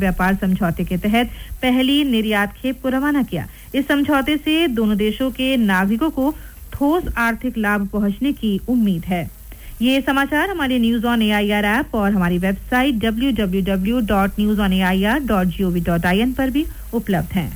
व्यापार समझौते के तहत पहली निर्यात खेप को रवाना किया। इस समझौते से दोनों देशों के नागरिकों को ठोस आर्थिक लाभ पहुंचने की उम्मीद है। ये समाचार हमारे न्यूज़ ऑन एआईआर ऐप और हमारी वेबसाइट www.newsonair.gov.in पर भी उपलब्ध हैं।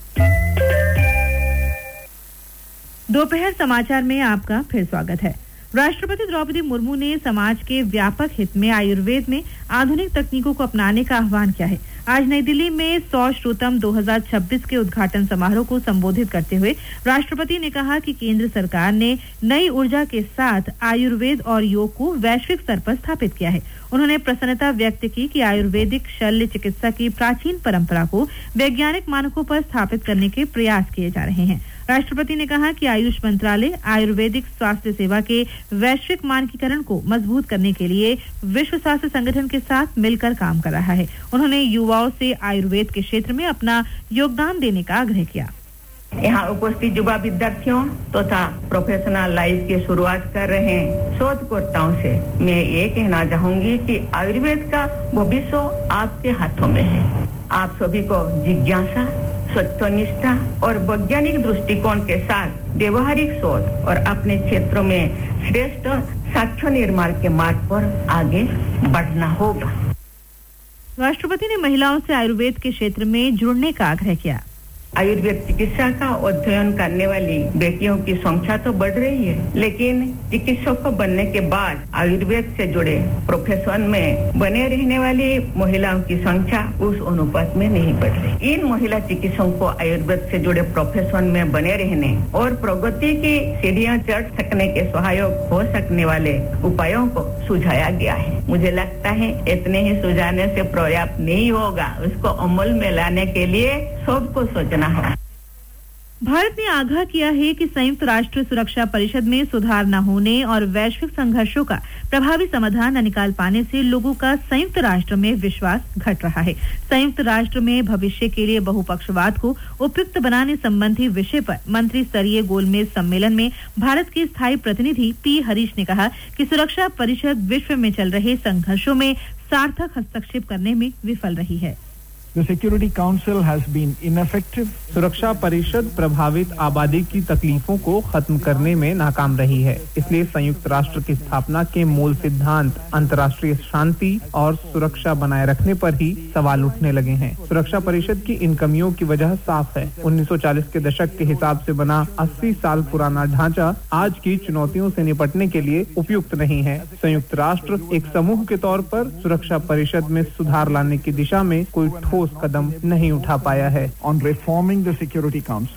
दोपहर समाचार में आपका फिर स्वागत है। राष्ट्रपति द्रौपदी मुर्मू ने समाज के व्यापक हित में आयुर्वेद में आधुनिक तकनीकों को अपनाने का आह्वान किया है। आज नई दिल्ली में सौश्रुतम 2026 के उद्घाटन समारोह को संबोधित करते हुए राष्ट्रपति ने कहा कि केंद्र सरकार ने नई ऊर्जा के साथ आयुर्वेद और योग को वैश्विक स्तर पर स्थापित किया है। उन्होंने प्रसन्नता व्यक्त की कि आयुर्वेदिक शल्य चिकित्सा की प्राचीन परंपरा को वैज्ञानिक मानकों पर स्थापित करने के प्रयास किए जा रहे हैं। राष्ट्रपति ने कहा कि आयुष मंत्रालय आयुर्वेदिक स्वास्थ्य सेवा के वैश्विक मानकीकरण को मजबूत करने के लिए विश्व स्वास्थ्य संगठन के साथ मिलकर काम कर रहा है। उन्होंने युवाओं से आयुर्वेद के क्षेत्र में अपना योगदान देने का आग्रह किया। यहाँ उपस्थित युवा विद्यार्थियों तथा प्रोफेशनल लाइफ की शुरुआत कर रहे शोधकर्ताओं से मैं ये कहना चाहूंगी कि आयुर्वेद का भविष्य आपके हाथों में है। आप सभी को जिज्ञासा, सत्यनिष्ठा और वैज्ञानिक दृष्टिकोण के साथ व्यवहारिक सोच और अपने क्षेत्रों में श्रेष्ठ साक्ष्य निर्माण के मार्ग पर आगे बढ़ना होगा। राष्ट्रपति ने महिलाओं से आयुर्वेद के क्षेत्र में जुड़ने का आग्रह किया। आयुर्वेद चिकित्सा का अध्ययन करने वाली बेटियों की संख्या तो बढ़ रही है, लेकिन चिकित्सक बनने के बाद आयुर्वेद से जुड़े प्रोफेशन में बने रहने वाली महिलाओं की संख्या उस अनुपात में नहीं बढ़ रही। इन महिला चिकित्सकों को आयुर्वेद से जुड़े प्रोफेशन में बने रहने और प्रगति की सीढ़ियां चढ़ सकने के सहायक हो सकने वाले उपायों को सुझाया गया है। मुझे लगता है इतने ही सुझाने से पर्याप्त नहीं होगा, उसको अमल में लाने के लिए सबको सोचना। भारत ने आगाह किया है कि संयुक्त राष्ट्र सुरक्षा परिषद में सुधार न होने और वैश्विक संघर्षों का प्रभावी समाधान न निकाल पाने से लोगों का संयुक्त राष्ट्र में विश्वास घट रहा है। संयुक्त राष्ट्र में भविष्य के लिए बहुपक्षवाद को उपयुक्त बनाने संबंधी विषय पर मंत्री स्तरीय गोलमेज सम्मेलन में भारत के स्थायी प्रतिनिधि पी हरीश ने कहा कि सुरक्षा परिषद विश्व में चल रहे संघर्षों में सार्थक हस्तक्षेप करने में विफल रही है। The Security Council has been ineffective. सुरक्षा परिषद प्रभावित आबादी की तकलीफों को खत्म करने में नाकाम रही है। इसलिए संयुक्त राष्ट्र की स्थापना के मूल सिद्धांत अंतर्राष्ट्रीय शांति और सुरक्षा बनाए रखने पर ही सवाल उठने लगे हैं। सुरक्षा परिषद की इन कमियों की वजह साफ है। 1940 के दशक के हिसाब से बना 80 साल पुराना ढांचा आज की चुनौतियों से निपटने के लिए उपयुक्त नहीं है। संयुक्त राष्ट्र एक समूह के तौर पर सुरक्षा परिषद में सुधार लाने की दिशा में कोई ठोस कदम नहीं उठा पाया है। On reforming the Security Council.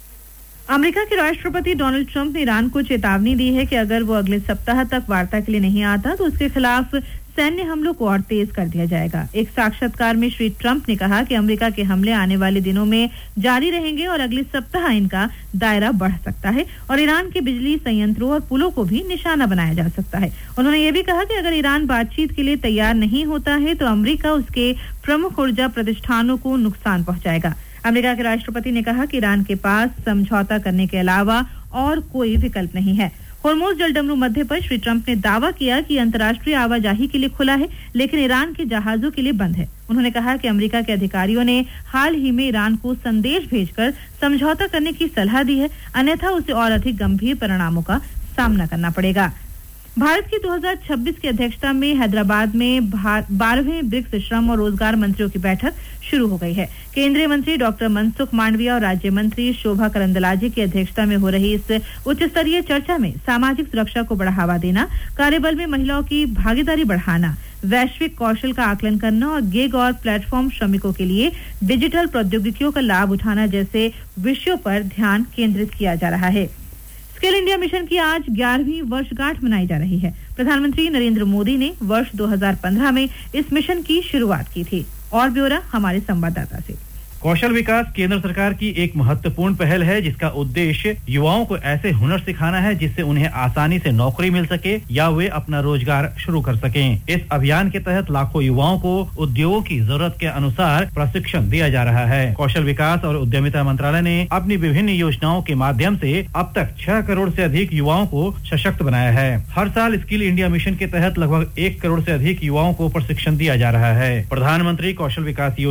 America के राष्ट्रपति डोनाल्ड ट्रंप ने ईरान को चेतावनी दी है कि अगर वो अगले सप्ताह तक वार्ता के लिए नहीं आता तो उसके खिलाफ सैन्य हमलों को और तेज कर दिया जाएगा। एक साक्षात्कार में श्री ट्रंप ने कहा कि अमेरिका के हमले आने वाले दिनों में जारी रहेंगे और अगले सप्ताह इनका दायरा बढ़ सकता है और ईरान के बिजली संयंत्रों और पुलों को भी निशाना बनाया जा सकता है। उन्होंने ये भी कहा कि अगर ईरान बातचीत के लिए तैयार नहीं होता है तो अमेरिका उसके प्रमुख ऊर्जा प्रतिष्ठानों को नुकसान पहुंचाएगा। अमेरिका के राष्ट्रपति ने कहा कि ईरान के पास समझौता करने के अलावा और कोई विकल्प नहीं है। होर्मुज जलडमरू मध्य पर श्री ट्रंप ने दावा किया कि अंतर्राष्ट्रीय आवाजाही के लिए खुला है, लेकिन ईरान के जहाजों के लिए बंद है। उन्होंने कहा कि अमेरिका के अधिकारियों ने हाल ही में ईरान को संदेश भेजकर समझौता करने की सलाह दी है, अन्यथा उसे और अधिक गंभीर परिणामों का सामना करना पड़ेगा। भारत की 2026 की अध्यक्षता में हैदराबाद में 12वें ब्रिक्स श्रम और रोजगार मंत्रियों की बैठक शुरू हो गई है। केंद्रीय मंत्री डॉक्टर मनसुख मांडविया और राज्य मंत्री शोभा करंदलाजे की अध्यक्षता में हो रही इस उच्च स्तरीय चर्चा में सामाजिक सुरक्षा को बढ़ावा देना, कार्यबल में महिलाओं की भागीदारी बढ़ाना, वैश्विक कौशल का आकलन करना और गिग और प्लेटफॉर्म श्रमिकों के लिए डिजिटल प्रौद्योगिकियों का लाभ उठाना जैसे विषयों पर ध्यान केंद्रित किया जा रहा है। स्किल इंडिया मिशन की आज 11वीं वर्षगांठ मनाई जा रही है। प्रधानमंत्री नरेंद्र मोदी ने वर्ष 2015 में इस मिशन की शुरुआत की थी। और ब्यौरा हमारे संवाददाता से। कौशल विकास केंद्र सरकार की एक महत्वपूर्ण पहल है जिसका उद्देश्य युवाओं को ऐसे हुनर सिखाना है जिससे उन्हें आसानी से नौकरी मिल सके या वे अपना रोजगार शुरू कर सकें। इस अभियान के तहत लाखों युवाओं को उद्योगों की जरूरत के अनुसार प्रशिक्षण दिया जा रहा है। कौशल विकास और उद्यमिता मंत्रालय ने अपनी विभिन्न योजनाओं के माध्यम से अब तक 6 करोड़ से अधिक युवाओं को सशक्त बनाया है। हर साल स्किल इंडिया मिशन के तहत लगभग 1 करोड़ से अधिक युवाओं को प्रशिक्षण दिया जा रहा है। प्रधानमंत्री कौशल विकास